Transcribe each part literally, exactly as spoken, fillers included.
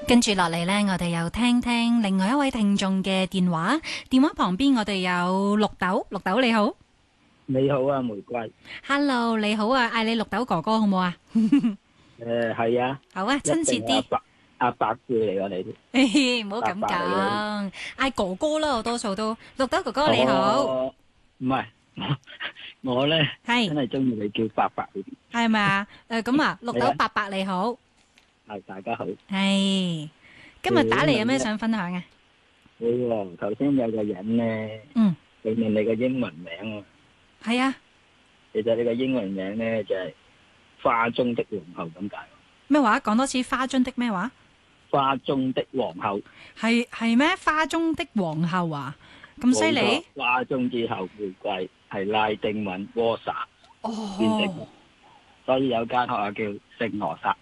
跟住落嚟呢，我哋又聽聽另外一位聽眾嘅電話。電話旁邊我哋有綠豆，綠豆你好。 你好啊，玫瑰。 Hello，你好啊，嗌你綠豆哥哥好唔好啊？ 誒，係啊， 好啊，親切啲。 阿伯阿伯輩嚟㗎你唔好咁伯伯嚟㗎。 講，嗌哥哥啦，我多數都。綠豆哥哥你好， 哦，唔係，我咧真係係中意你叫伯伯呢啲。 係咪啊？誒咁啊，綠係啊， 豆伯伯你好， 係大家好。 係今日打嚟有咩誒想分享啊？ 你喎，頭先有個人咧， 嗯， 你問你個英文名啊， 係啊， 其實你個英文名咧就係花中的皇后咁解。 咩話？講多次花中的咩話？ 花中的皇后， 係係咩？花中的皇后啊？咁犀冇錯利？ 花中之後玫瑰係拉丁文 Rosa 變成， 哦所以有間學校叫聖羅莎。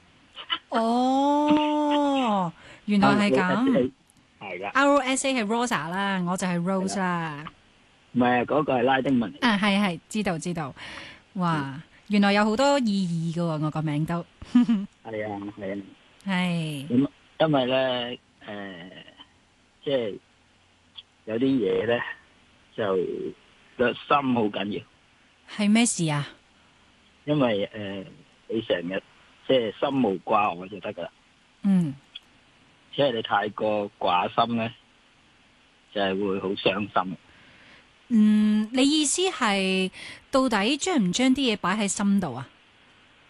哦，原來係咁。 係噶， R O S A 係 Rosa 啦，我就係 Rose 啦。 唔係嗰個係拉丁文嚟。 啊，係係，知道知道。哇，原來有好多意義噶喎，我個名都係啊係啊， 係咁因為咧誒，即係有啲嘢咧就個心好緊要， 係咩事啊？ 因為誒你成日即係心無掛礙就得噶啦， 嗯， 即係你太過掛心咧，就係會好傷心。 嗯，你意思係到底將唔將啲嘢擺喺心度啊？